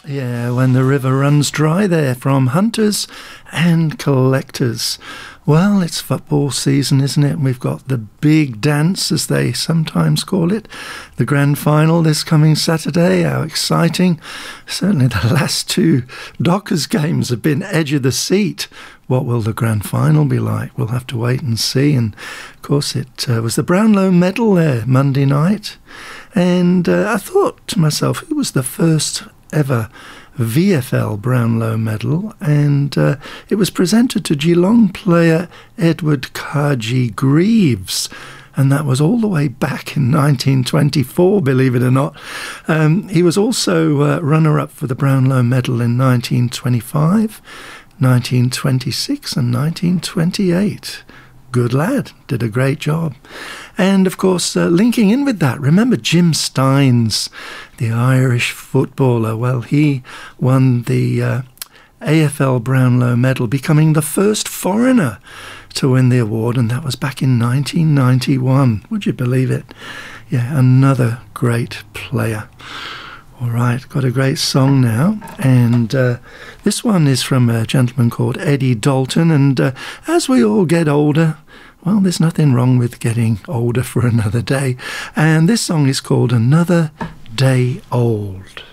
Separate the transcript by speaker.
Speaker 1: Yeah, when the river runs dry there from hunters and collectors. Well, it's football season, isn't it? We've got the big dance, as they sometimes call it. The grand final this coming Saturday. How exciting. Certainly the last two Dockers games have been edge of the seat. What will the grand final be like? We'll have to wait and see. And, of course, it was the Brownlow medal there Monday night. And I thought to myself, it was the first ever VFL Brownlow medal, and it was presented to Geelong player Edward Kaji Greaves, and that was all the way back in 1924, believe it or not. He was also runner-up for the Brownlow medal in 1925, 1926 and 1928. Good lad, did a great job. And of course, linking in with that, remember Jim Stynes, the Irish footballer? Well, he won the AFL Brownlow medal, becoming the first foreigner to win the award, and that was back in 1991. Would you believe it? Yeah, another great player. All right, got a great song now, and this one is from a gentleman called Eddie Dalton, and as we all get older, well, there's nothing wrong with getting older for another day, and this song is called Another Day Old.